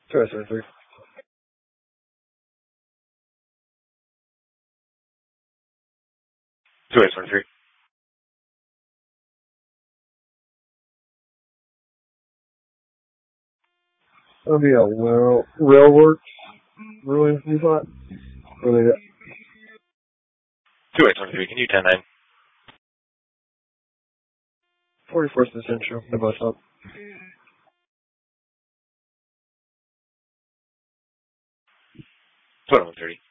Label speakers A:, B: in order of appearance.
A: 2-873. 2-873. That'll be a Railworks Ruins depot. Where they at? 2-873. Can you 10-9? 41st and Central. The bus up. 2130.